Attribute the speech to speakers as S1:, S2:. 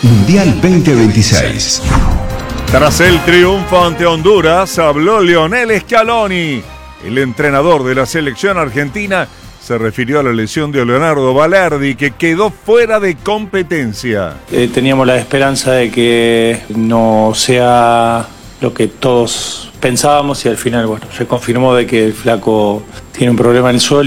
S1: Mundial 2026.
S2: Tras el triunfo ante Honduras, habló Lionel Scaloni. El entrenador de la selección argentina se refirió a la lesión de Leonardo Balerdi, que quedó fuera de competencia.
S3: Teníamos la esperanza de que no sea lo que todos pensábamos y al final, se confirmó de que el flaco tiene un problema en el suelo.